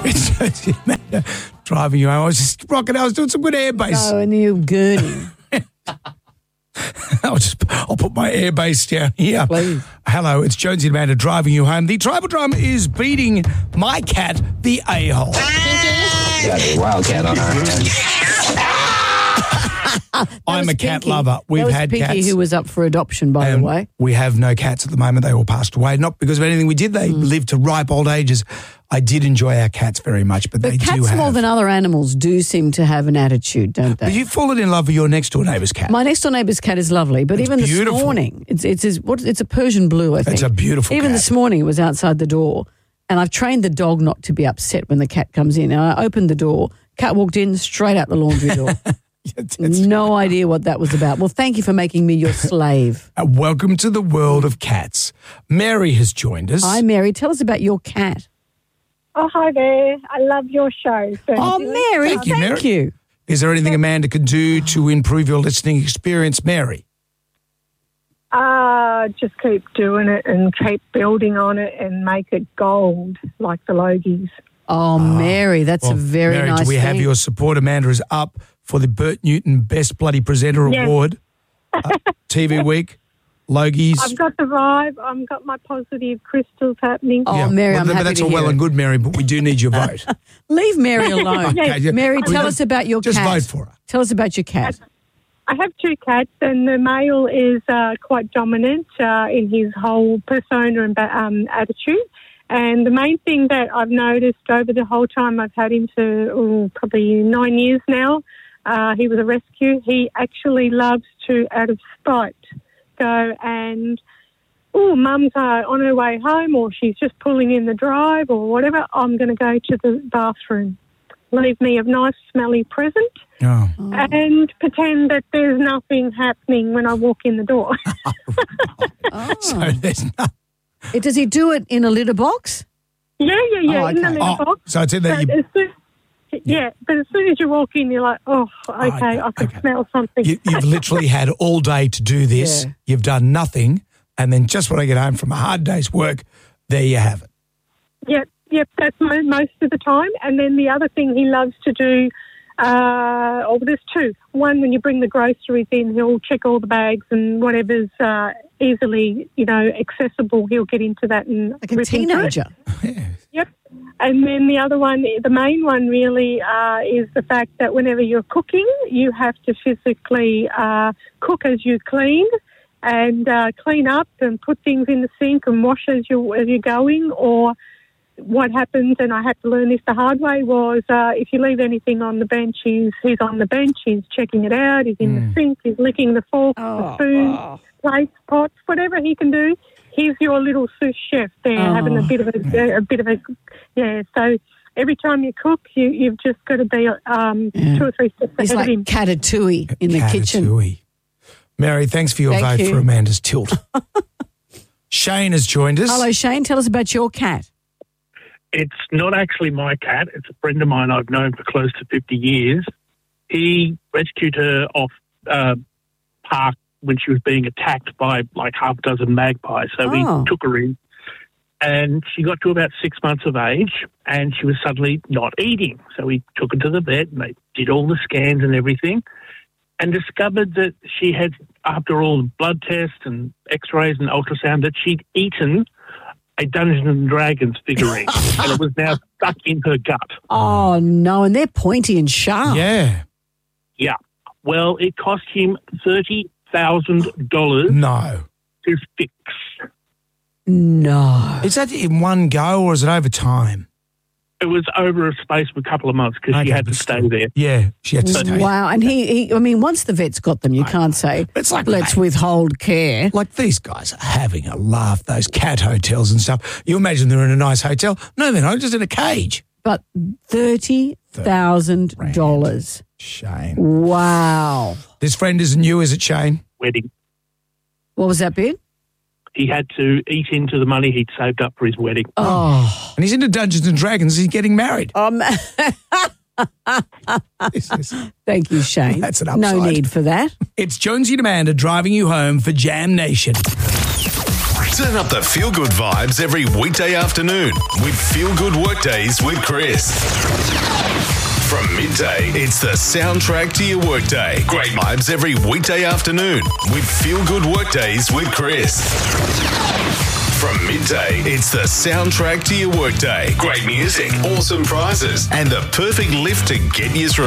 It's Jonesy and Amanda driving you home. I was just rocking. I was doing some good airbase. Oh, and you gurney. I'll put my airbase down here. Please. Hello, it's Jonesy and Amanda driving you home. The tribal drum is beating my cat, the a-hole. Got a wildcat on our hands. I'm a cat Pinky. lover. We've that was had Pinky cats. who was up for adoption, by the way. We have no cats at the moment. They all passed away. Not because of anything we did. They lived to ripe old ages. I did enjoy our cats very much, but they Cats do have. more than other animals do seem to have an attitude, don't they? But you've fallen in love with your next door neighbour's cat. My next door neighbour's cat is lovely, but It's even beautiful. this morning, it's a Persian blue, I think. It's a beautiful Even cat. this morning, it was outside the door, and I've trained the dog not to be upset when the cat comes in. And I opened the door, cat walked in straight out the laundry door. No idea what that was about. Well, thank you for making me your slave. Welcome to the world of cats. Mary has joined us. Hi, Mary. Tell us about your cat. Oh, hi there. I love your show. Oh, Mary, Thank you, Mary. thank you. Is there anything Amanda can do to improve your listening experience, Mary? Just keep doing it and keep building on it and make it gold like the Logies. Oh, Mary, that's a very Mary, nice do we have thing. your support? Amanda is up for the Bert Newton Best Bloody Presenter Yes. Award. TV Week, Logies. I've got the vibe. I've got my positive crystals happening. Oh, Mary, I'm but happy that's to all hear well it. and good, Mary, but we do need your vote. Leave Mary alone. Okay, yeah. Mary, Well, tell us about your just cat. vote for her. Tell us about your cat. I have two cats, and the male is quite dominant in his whole persona and attitude. And the main thing that I've noticed over the whole time I've had him for probably 9 years now, he was a rescue. He actually loves to, out of spite, go and, mum's on her way home or she's just pulling in the drive or whatever, I'm going to go to the bathroom. Leave me a nice smelly present Oh. and pretend that there's nothing happening when I walk in the door. So there's no... Does he do it in a litter box? Yeah, Oh, in the okay. litter box. So I said that But as soon as you walk in, you're like, okay, okay, I can okay. smell something. you've literally had all day to do this. Yeah. You've done nothing. And then just when I get home from a hard day's work, there you have it. Yep, that's most of the time. And then the other thing he loves to do, there's two. One, when you bring the groceries in, he'll check all the bags and whatever's easily, accessible, he'll get into that and Like a rip into it. teenager. Yep. And then the other one, the main one really is the fact that whenever you're cooking, you have to physically cook as you clean and clean up and put things in the sink and wash as you're going. Or what happens, and I had to learn this the hard way, was if you leave anything on the bench, he's on the bench, he's checking it out, he's in the sink, he's licking the fork, the spoon, plates, pots, whatever he can do. He's your little sous chef there, having a bit of a So every time you cook, you've just got to be 2 or 3 steps He's ahead like of him. Catatouille in the kitchen. Catatouille. Mary, thanks for your Thank vote you. for Amanda's tilt. Shane has joined us. Hello, Shane. Tell us about your cat. It's not actually my cat. It's a friend of mine I've known for close to 50 years. He rescued her off park when she was being attacked by like half a dozen magpies. So we took her in, and she got to about 6 months of age, and she was suddenly not eating. So we took her to the vet, and they did all the scans and everything, and discovered that she had, after all the blood tests and x-rays and ultrasound, that she'd eaten a Dungeons and Dragons figurine, and it was now stuck in her gut. Oh, no, and they're pointy and sharp. Yeah. Yeah. Well, it cost him $30,000 No. to fix. No. Is that in one go or is it over time? It was over a space of a couple of months because she had to but stay still. there. Yeah, she had to stay. Wow. And he, once the vet's got them, you can't say, It's like, let's mate, withhold care. like these guys are having a laugh, those cat hotels and stuff. You imagine they're in a nice hotel. No, they're not, just in a cage. But $30,000. Shane. Wow. This friend isn't you, is it, Shane? Wedding. What was that bit? He had to eat into the money he'd saved up for his wedding. Oh. And he's into Dungeons and Dragons. He's getting married. This is- Thank you, Shane. That's an upside. No need for that. It's Jonesy and Amanda driving you home for Jam Nation. Turn up the feel-good vibes every weekday afternoon with Feel Good Workdays with Chris. From midday, it's the soundtrack to your workday. Great vibes every weekday afternoon with Feel Good Workdays with Chris. From midday, it's the soundtrack to your workday. Great music, awesome prizes, and the perfect lift to get you through.